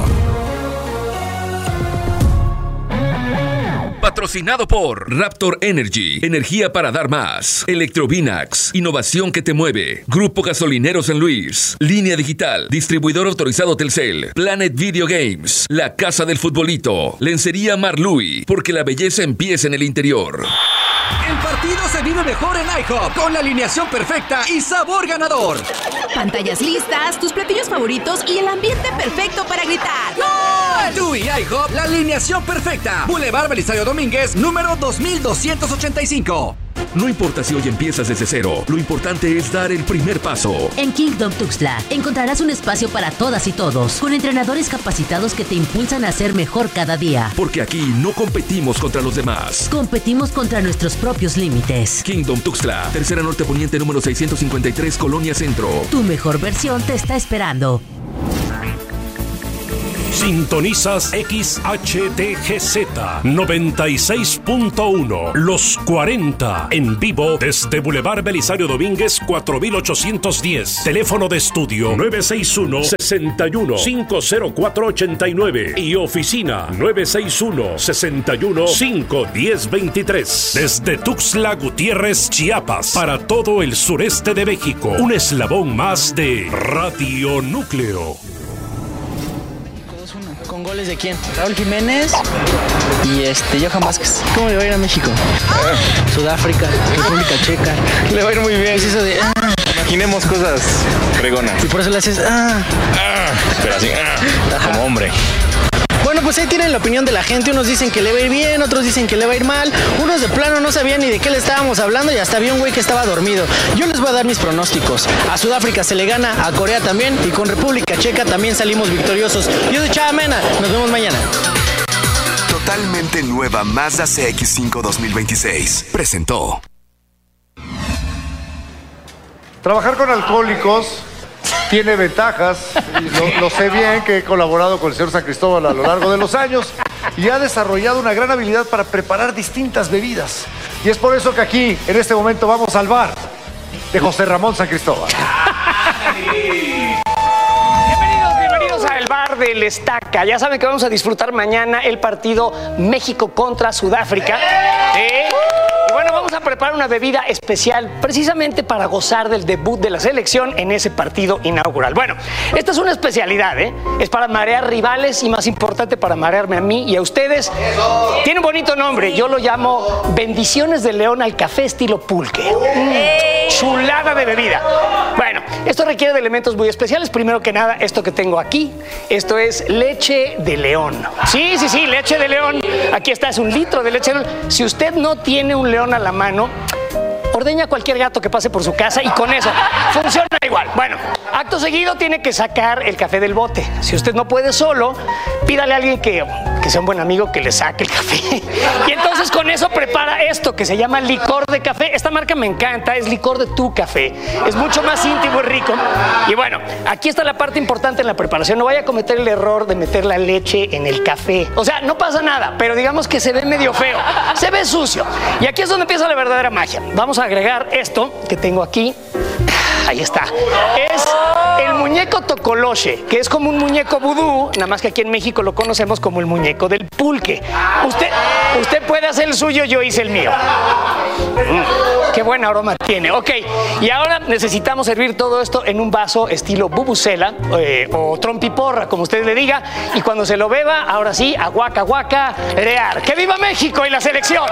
Patrocinado por Raptor Energy, energía para dar más. Electrovinax, innovación que te mueve. Grupo Gasolinero San Luis. Línea Digital, distribuidor autorizado Telcel. Planet Video Games, la casa del futbolito. Lencería Marlui, porque la belleza empieza en el interior. El partido se vive mejor en IHOP, con la alineación perfecta y sabor ganador. Pantallas listas, tus platillos favoritos y el ambiente perfecto para gritar ¡Gol! Tú y IHOP, la alineación perfecta. Boulevard Belisario Domínguez, número 2285. No importa si hoy empiezas desde cero, lo importante es dar el primer paso. En Kingdom Tuxtla encontrarás un espacio para todas y todos, con entrenadores capacitados que te impulsan a ser mejor cada día. Porque aquí no competimos contra los demás. Competimos contra nuestros propios límites. Kingdom Tuxtla, Tercera Norte Poniente número 653, Colonia Centro. Tu mejor versión te está esperando. Sintonizas XHDGZ 96.1 Los 40 en vivo desde Boulevard Belisario Domínguez 4810. Teléfono de estudio 961-61-50489 y oficina 961-61-51023. Desde Tuxtla Gutiérrez, Chiapas, para todo el sureste de México. Un eslabón más de Radio Núcleo. ¿Con goles de quién? Raúl Jiménez y Johan Vázquez. ¿Cómo le va a ir a México? Sudáfrica, República Checa. Le va a ir muy bien. Es eso de... Imaginemos cosas fregonas. Y por eso le haces... Pero así, como hombre. Bueno, pues ahí tienen la opinión de la gente. Unos dicen que le va a ir bien, otros dicen que le va a ir mal. Unos de plano no sabían ni de qué le estábamos hablando y hasta había un güey que estaba dormido. Yo les voy a dar mis pronósticos. A Sudáfrica se le gana, a Corea también y con República Checa también salimos victoriosos. Yo soy Chava Mena, nos vemos mañana. Totalmente nueva Mazda CX-5 2026 presentó. Trabajar con alcohólicos tiene ventajas, y lo sé bien, que he colaborado con el señor San Cristóbal a lo largo de los años y ha desarrollado una gran habilidad para preparar distintas bebidas. Y es por eso que aquí, en este momento, vamos al bar de José Ramón San Cristóbal. Bienvenidos al bar del Estaca. Ya saben que vamos a disfrutar mañana el partido México contra Sudáfrica. Y bueno, vamos vamos a preparar una bebida especial precisamente para gozar del debut de la selección en ese partido inaugural. Bueno, esta es una especialidad, ¿eh? Es para marear rivales y, más importante, para marearme a mí y a ustedes. Tiene un bonito nombre, yo lo llamo Bendiciones de León al café estilo pulque. Chulada de bebida. Bueno, esto requiere de elementos muy especiales. Primero que nada, esto que tengo aquí, esto es leche de león. Sí, leche de león. Aquí está, es 1 litro de leche de león. Si usted no tiene un león a la mano, ordeña a cualquier gato que pase por su casa y con eso funciona igual. Bueno, acto seguido tiene que sacar el café del bote. Si usted no puede solo, pídale a alguien que sea un buen amigo que le saque el café. Y entonces con eso prepara esto que se llama licor de café. Esta marca me encanta, es licor de tu café. Es mucho más íntimo y rico. Y bueno, aquí está la parte importante en la preparación. No vaya a cometer el error de meter la leche en el café. O sea, no pasa nada, pero digamos que se ve medio feo. Se ve sucio. Y aquí es donde empieza la verdadera magia. Vamos a agregar esto que tengo aquí. Ahí está. Es el muñeco tocoloche, que es como un muñeco vudú, nada más que aquí en México lo conocemos como el muñeco del pulque. Usted puede hacer el suyo, yo hice el mío. Qué buen aroma tiene. Ok, y ahora necesitamos servir todo esto en un vaso estilo bubucela o trompiporra, como usted le diga. Y cuando se lo beba, ahora sí, aguaca, guaca, rear. ¡Que viva México y la selección!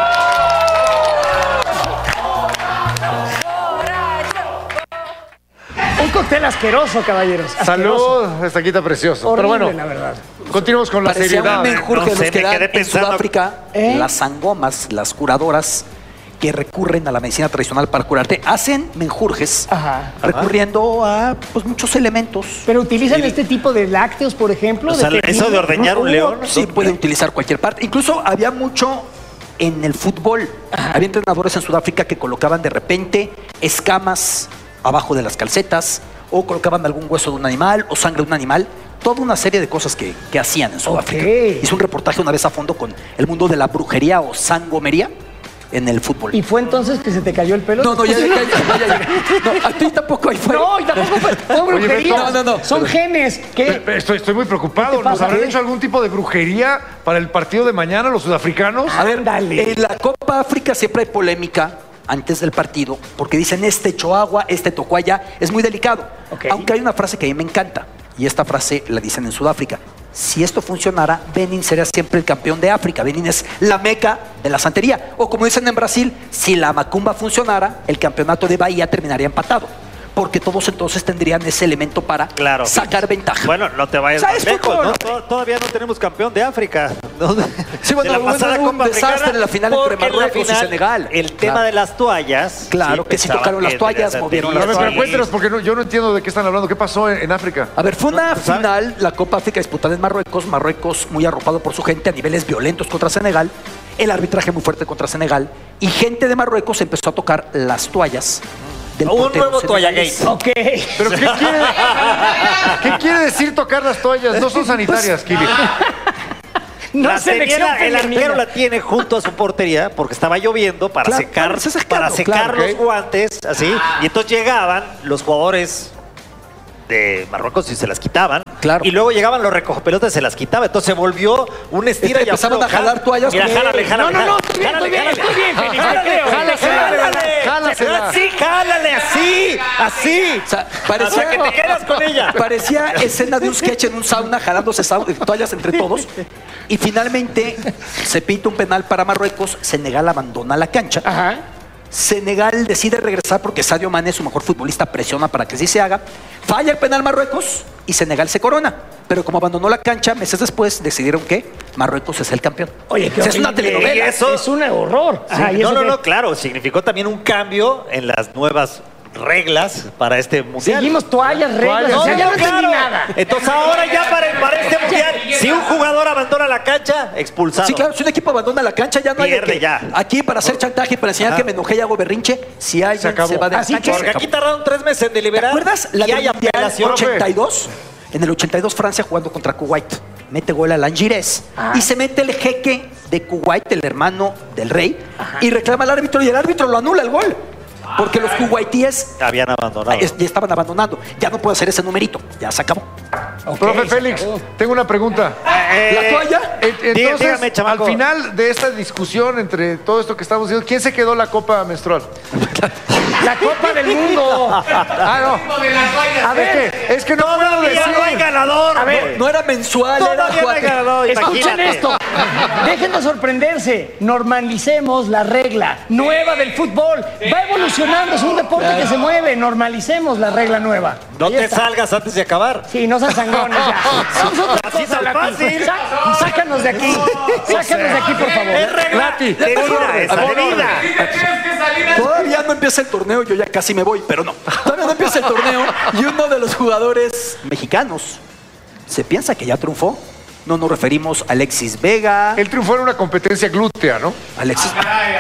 Un cóctel asqueroso, caballeros. Asqueroso. Salud, esta quita precioso. Horrible, pero bueno, la verdad. Continuamos con la seriedad. Un menjurje los que dan en Sudáfrica, las sangomas, las curadoras que recurren a la medicina tradicional para curarte, hacen menjurjes recurriendo a muchos elementos. ¿Pero utilizan este tipo de lácteos, por ejemplo? O sea, eso de ordeñar un león. Sí, puede utilizar cualquier parte. Incluso había mucho en el fútbol. Había entrenadores en Sudáfrica que colocaban de repente escamas abajo de las calcetas, o colocaban algún hueso de un animal o sangre de un animal. Toda una serie de cosas que hacían en Sudáfrica. Hice un reportaje una vez a fondo con el mundo de la brujería o sangomería en el fútbol. ¿Y fue entonces que se te cayó el pelo? No, ya no, a ti tampoco ahí fue. No, tampoco fue brujería. No. Son genes. ¿Qué? Estoy muy preocupado. ¿Nos habrán hecho algún tipo de brujería para el partido de mañana los sudafricanos? A ver, dale. En la Copa África siempre hay polémica antes del partido, porque dicen este echó agua, este tocó allá, es muy delicado. Aunque hay una frase que a mí me encanta, y esta frase la dicen en Sudáfrica: si esto funcionara, Benin sería siempre el campeón de África. Benin es la meca de la santería. O como dicen en Brasil, si la macumba funcionara, el campeonato de Bahía terminaría empatado, porque todos entonces tendrían ese elemento para sacar ventaja. Bueno, no te vayas más lejos, ¿no? Todavía no tenemos campeón de África. Sí, bueno, un desastre en la final entre Marruecos y Senegal. El tema de las toallas. Claro, que si tocaron las toallas, movieron las toallas. Pero cuéntenos, porque yo no entiendo de qué están hablando. ¿Qué pasó en África? A ver, fue una final, la Copa África disputada en Marruecos. Marruecos muy arropado por su gente a niveles violentos contra Senegal. El arbitraje muy fuerte contra Senegal. Y gente de Marruecos empezó a tocar las toallas. Un nuevo toalla gay. Ok. ¿Pero qué quiere decir tocar las toallas? No son sanitarias, Kili. El arquero la tiene junto a su portería porque estaba lloviendo para secar los guantes, así. Y entonces llegaban los jugadores de Marruecos y se las quitaban. Y luego llegaban los recogepelotas y se las quitaban. Entonces se volvió un estira y empezaban a jalar toallas. Mira, jálale. No, estoy bien, Jálasela. Sí, jálale, así. O sea, parecía que te quedas con ella. Parecía escena de un sketch en un sauna, jalándose toallas entre todos. Y finalmente se pita un penal para Marruecos. Senegal abandona la cancha. Senegal decide regresar porque Sadio Mané, su mejor futbolista, presiona para que sí se haga. Falla el penal Marruecos y Senegal se corona. Pero como abandonó la cancha, meses después decidieron que Marruecos es el campeón. Oye, es una telenovela. Eso es un horror. No, claro. Significó también un cambio en las nuevas reglas para este mundial. Seguimos toallas, reglas. No, ya no entendí nada. Entonces ahora ya para este mundial, si un jugador abandona la cancha, expulsado. Sí, claro, si un equipo abandona la cancha, ya no hay de que aquí para hacer chantaje, para enseñar que me enojé y hago berrinche, si alguien se va de la cancha. Porque aquí tardaron 3 meses en deliberar. ¿Te acuerdas la del Mundial 82? En el 82 Francia jugando contra Kuwait. Mete gol a Langires y se mete el jeque de Kuwait, el hermano del rey, y reclama al árbitro y el árbitro lo anula el gol. Porque los kuwaitíes habían abandonado. Ya estaban abandonando. Ya no puedo hacer ese numerito. Ya se acabó. Profe Félix, tengo una pregunta. ¿La toalla? Entonces, dígame, chamaco. al final de esta discusión entre todo esto que estamos diciendo, ¿quién se quedó la copa menstrual? La Copa del Mundo. A ver, es que no puedo decir. No hay ganador. A ver, No era mensual, era Todavía no hay ganador. escuchen Imagínate. esto. Dejen de sorprenderse. Normalicemos la regla nueva del fútbol. Va evolucionando, es un deporte que se mueve. Normalicemos la regla nueva. No Ahí te está. salgas antes de acabar. Sí, no seas sangrones ya. Vamos a otra Así cosa, tan Lati. fácil. Sácanos de aquí. Sácanos de aquí, por favor. Es regla Lati, de vida, esa de vida. Todavía no empieza el torneo, yo ya casi me voy, pero no. Todavía no empieza el torneo y uno de los jugadores mexicanos se piensa que ya triunfó. No nos referimos a Alexis Vega. Él triunfó en una competencia glútea, ¿no? Alexis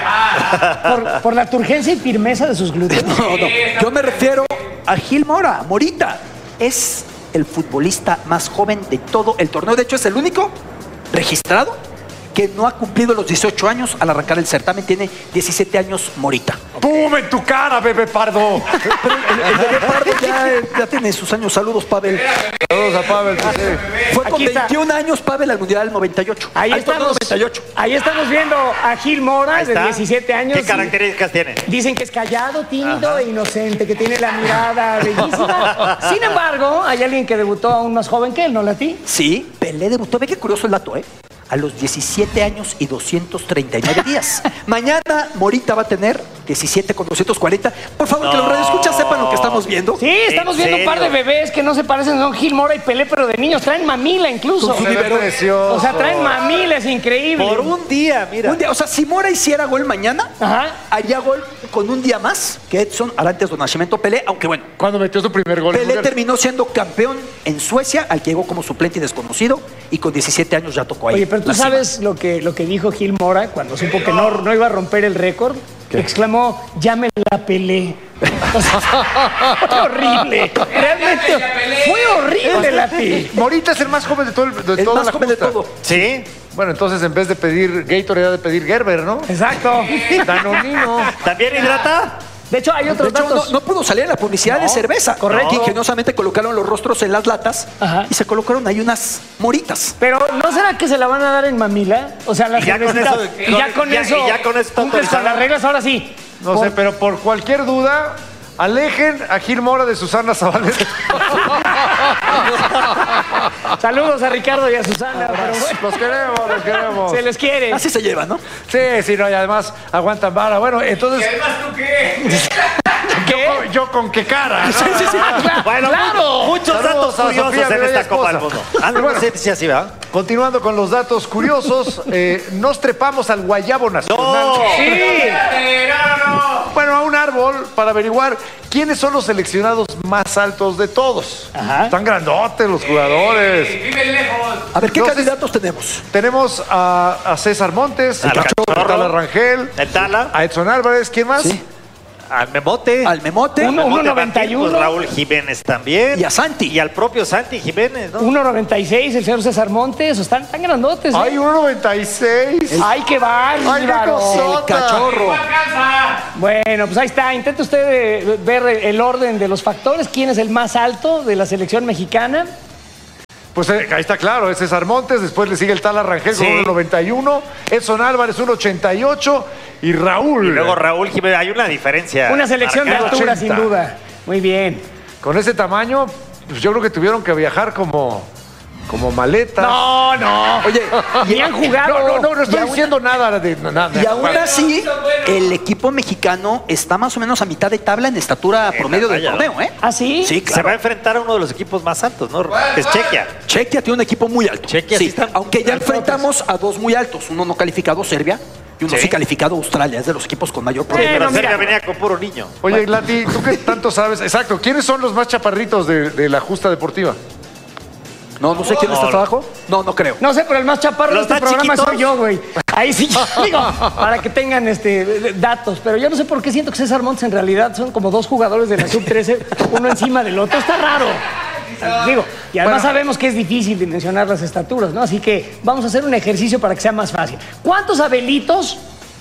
Por la turgencia y firmeza de sus glúteos. No. Yo me refiero a Gil Mora, Morita. Es el futbolista más joven de todo el torneo. De hecho, es el único registrado que no ha cumplido los 18 años al arrancar el certamen. Tiene 17 años Morita. ¡Pum! En tu cara, bebé Pardo. El bebé Pardo ya tiene sus años. Saludos, Pavel. Saludos a Pavel. Fue con Aquí está. 21 años Pavel al Mundial 98. Ahí Al estamos. torneo 98. Ahí estamos viendo a Gil Mora, Ahí de está. 17 años. ¿Qué características tiene? Dicen que es callado, tímido e inocente, que tiene la mirada bellísima. Sin embargo, hay alguien que debutó aún más joven que él, ¿no, Lati? Sí, Pelé debutó. Ve qué curioso el dato, ¿eh? A los 17 años y 239 días. Mañana Morita va a tener 17 con 240. Por favor, que los radioescuchas sepan lo que estamos viendo. Sí, estamos viendo un par de bebés que no se parecen, son Gil Mora y Pelé, pero de niños. Traen mamila incluso. Con su biberón. Precioso. O sea, traen mamila, es increíble. Por un día, mira. Un día, o sea, si Mora hiciera gol mañana, Ajá. haría gol con un día más que Edson Arantes do Nascimento Pelé, aunque bueno, Cuando metió su primer gol. en Pelé Mundial. terminó siendo campeón en Suecia, al que llegó como suplente y desconocido, y con 17 años ya tocó ahí. Oye, pero tú la cima. sabes lo que dijo Gil Mora cuando supo que no iba a romper el récord. Exclamó, ya me la pelé. O sea, fue horrible. Realmente fue horrible, Lati. Morita es el más joven de todo El toda más la joven de justa. todo. Sí. Bueno, entonces en vez de pedir Gatorade, era de pedir Gerber, ¿no? Exacto. Danonino. ¿También hidrata? De hecho, hay De otros hecho, datos. no pudo salir en la publicidad de cerveza. correcto. Que ingeniosamente colocaron los rostros en las latas Ajá. y se colocaron ahí unas moritas. Pero ¿no será que se la van a dar en mamila? O sea, la Y ya con cervecita. eso- Y ya con ya- eso. y ya con eso está cumples con autorizada. las reglas, ahora sí. No sé, pero por cualquier duda, alejen a Gil Mora de Susana Zabaleta. Saludos a Ricardo y a Susana. Pero bueno, Los queremos. se les quiere. Así se lleva, ¿no? Sí, no, y además aguantan vara. Bueno, entonces. ¿Tú qué? ¿Yo con qué cara? ¿no? Bueno, claro. muchos Saludos datos a curiosos Sofía, en mi bella esta Copa del esposa. Mundo. Ah, no, Bueno. no sé si así va. Continuando con los datos curiosos, nos trepamos al Guayabo Nacional. Sí. Bueno, a un árbol para averiguar quiénes son los seleccionados más altos de todos. Ajá. Están grandotes los jugadores. A ver, ¿qué Entonces- candidatos tenemos? Tenemos a César Montes, Al a Cachorro. Tala Rangel, El Tala, a Edson Álvarez, ¿quién más? Sí. al Memote. Al Memote. Uno- 1.91. Pues Raúl Jiménez también. Y a Santi. Y al propio Santi Jiménez, ¿no? 1.96, el señor César Montes. Están tan grandotes. Ay, 1.96. ¡Ay, qué bárbaro! Ay, qué cosota. El cachorro. Bueno, pues ahí está. Intente usted ver el orden de los factores. ¿Quién es el más alto de la selección mexicana? Pues ahí está claro, es César Montes, después le sigue el Tala Rangel con Sí. 1.91, Edson Álvarez 1.88 y Raúl. Y luego Raúl Jiménez, hay una diferencia. Una selección de marcada. altura, 80. sin duda. Muy bien. Con ese tamaño, pues yo creo que tuvieron que viajar como maleta. No, no. Oye, Ni han jugado. No estoy diciendo nada de nada. y aún así, el equipo mexicano está más o menos a mitad de tabla en estatura promedio del talla, torneo, ¿eh? ¿Ah, sí? Sí, Se claro. va a enfrentar a uno de los equipos más altos, ¿no? Que es Chequia. Chequia tiene un equipo muy alto. Chequia sí está- aunque ya enfrentamos a dos muy altos. Uno no calificado, Serbia, y uno Sí. sí calificado, Australia. Es de los equipos con mayor Sí, promedio. pero mira. Serbia venía con puro niño. Oye, Lati, ¿tú qué tanto sabes? Exacto, ¿quiénes son los más chaparritos de la justa deportiva? No sé quién está abajo. No creo. No sé, pero el más chaparro de ¿Los este más programa chiquitos? soy yo, güey. Ahí sí, digo, para que tengan datos. Pero yo no sé por qué siento que César Montes en realidad son como dos jugadores de la sub-13, uno encima del otro. Está raro. Digo, y además sabemos que es difícil dimensionar las estaturas, ¿no? Así que vamos a hacer un ejercicio para que sea más fácil. ¿Cuántos Abelitos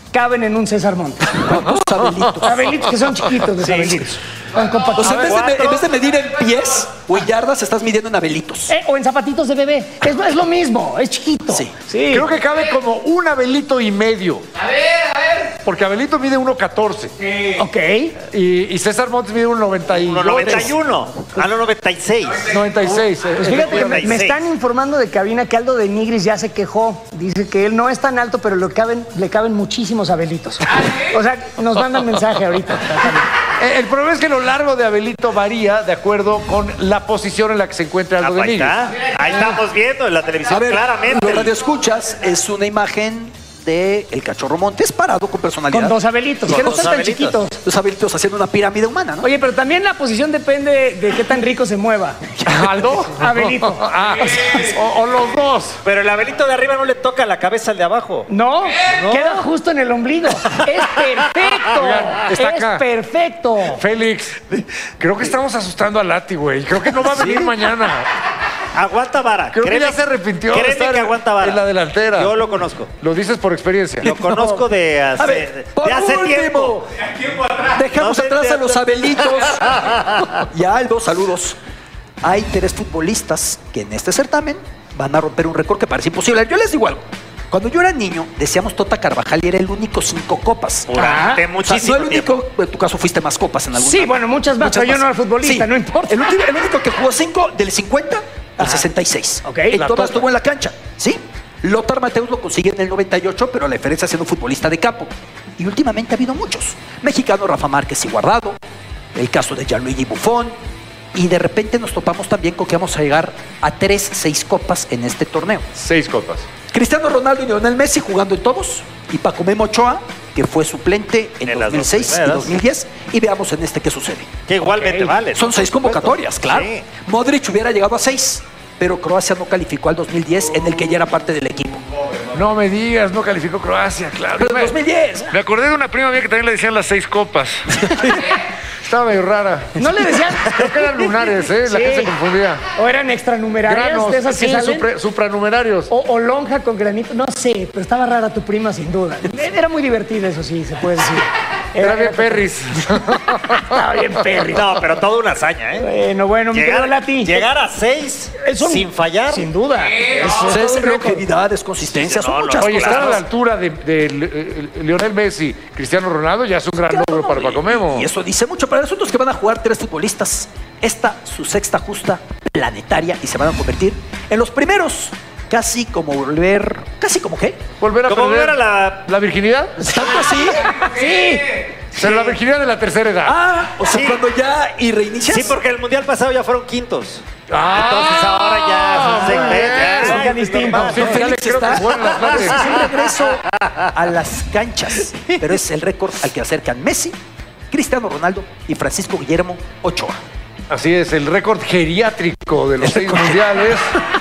caben en un César Montes. ¿Cuántos Abelitos? Abelitos que son chiquitos de Abelitos. O sea, en vez de medir en pies o en yardas, estás midiendo en abelitos. O en zapatitos de bebé. Es lo mismo, es chiquito. Sí. Creo que cabe como un Abelito y medio. A ver. Porque Abelito mide 1.14. Sí. Ok. Y César Montes mide 1.91. 1.91. A los 96. 96. Pues fíjate que me están informando de cabina que Aldo de Nigris ya se quejó. Dice que él no es tan alto, pero le caben muchísimos Abelitos. O sea, nos mandan mensaje ahorita. El problema es que lo largo de Abelito varía de acuerdo con la posición en la que se encuentra Aldo de Nigris. Ahí estamos viendo en la televisión A ver, claramente. Los radioescuchas es una imagen de el Cachorro Montes parado con personalidad. Con dos Abelitos, que no son tan chiquitos. Dos Abelitos haciendo una pirámide humana, ¿no? Oye, pero también la posición depende de qué tan rico se mueva. ¿Aldo? Abelito. O los dos. Pero el Abelito de arriba no le toca la cabeza al de abajo. No, queda justo en el ombligo. Es perfecto. Oigan, está acá. Es perfecto. Félix, creo que estamos asustando a Lati, güey. Creo que no va a venir mañana. Aguanta vara. Creo que ya se arrepintió de estar que aguanta vara. en la delantera. Yo lo conozco. Lo dices por experiencia. Lo conozco de hace, tiempo. Dejamos atrás a los Abelitos. Y a Aldo, saludos. Hay 3 futbolistas que en este certamen van a romper un récord que parece imposible. Yo les digo algo. Cuando yo era niño, decíamos Tota Carvajal y era el único 5 copas. Durante muchísimo no el único, en tu caso fuiste más copas en algún Sí, bueno, muchas más, pero yo no era futbolista, no importa. El único que jugó 5 del 50 al 66. Ok. En todas estuvo en la cancha, ¿sí? Lothar Matthäus lo consigue en el 98, pero la diferencia siendo futbolista de campo. Y últimamente ha habido muchos. Mexicano Rafa Márquez y Guardado, el caso de Gianluigi Buffon, y de repente nos topamos también con que vamos a llegar a 6 copas en este torneo. 6 copas. Cristiano Ronaldo y Lionel Messi jugando en todos, y Paco Memo Ochoa, que fue suplente en 2006 y 2010, y veamos en este qué sucede. Que igualmente vale. Son 6 convocatorias, claro. Sí. Modric hubiera llegado a 6, pero Croacia no calificó al 2010, en el que ya era parte del equipo. No me digas, no calificó Croacia, claro. Pero en 2010. Me acordé de una prima mía que también le decían las 6 copas. Estaba medio rara. ¿No le decían? Creo que eran lunares, la gente se confundía. ¿O eran extranumerarias? Granos, de esas que salen? supranumerarios. O lonja con granito, no sé, pero estaba rara tu prima sin duda. Era muy divertida, eso sí, se puede decir. Era bien perris. Estaba bien perris. No, pero toda una hazaña, ¿eh? Bueno, mi querido Lati. Llegar a 6 sin fallar. Sin duda. Es longevidad, es consistencia, son muchas Oye, cosas. estar a la altura de Lionel Messi, Cristiano Ronaldo, ya es un gran logro para Paco Memo. Y eso dice mucho. Para nosotros que van a jugar 3 futbolistas, esta su sexta justa planetaria, y se van a convertir en los primeros. Casi como volver... ¿Casi como qué? Volver a perder a la virginidad. ¿Tanto así? Sí. Pero la virginidad de la tercera edad. O sea, cuando ya y reinicias. Sí, porque el mundial pasado ya fueron quintos. Entonces ahora ya son ya distintos. Sí, Félix creo está que fueron las madres. es un regreso a las canchas, pero es el récord al que acercan Messi, Cristiano Ronaldo y Francisco Guillermo Ochoa. Así es, el récord geriátrico de los 6 mundiales.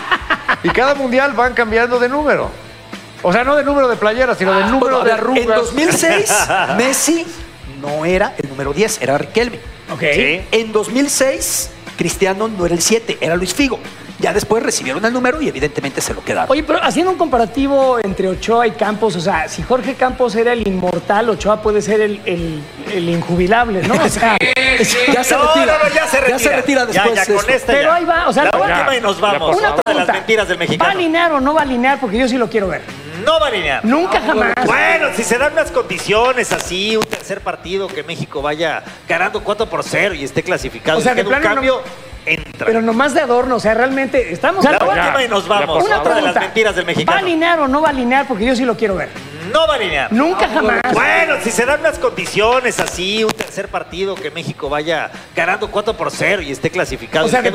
Y cada mundial van cambiando de número. O sea, no de número de playeras, sino de número de arrugas. En 2006, Messi no era el número 10, era Riquelme. Okay. Sí. En 2006, Cristiano no era el 7, era Luis Figo. Ya después recibieron el número y evidentemente se lo quedaron. Oye, pero haciendo un comparativo entre Ochoa y Campos, o sea, si Jorge Campos era el inmortal, Ochoa puede ser el injubilable, ¿no? O sea, ya se retira. No, ya se retira. Ya se retira después ya, de con esto. esta Pero ya. ahí va, o sea, la última y nos vamos. Una de las pregunta. mentiras del mexicano. ¿Va a alinear o no va a alinear? Porque yo sí lo quiero ver. No va a alinear. Nunca jamás. Bueno, si se dan unas condiciones así, un tercer partido que México vaya ganando 4-0 y esté clasificado, O sea, y de quede un plano cambio, entra. Pero nomás de adorno, o sea, realmente estamos... La última y nos vamos. Una Otra de las pregunta. mentiras del ¿Va a mexicano. alinear o no va a alinear? Porque yo sí lo quiero ver. No va a alinear. Nunca jamás. Bueno, si se dan unas condiciones así, un tercer partido que México vaya ganando 4-0 y esté clasificado, O sea, y quede